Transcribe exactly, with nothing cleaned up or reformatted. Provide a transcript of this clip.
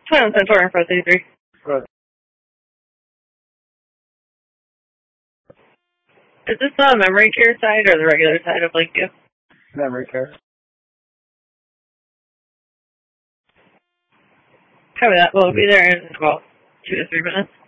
twenty-one Centaur, four thirty-three. Right. Is this the memory care side or the regular side of Lakeview? Memory care. Copy that. We'll be there in, well, two to three minutes.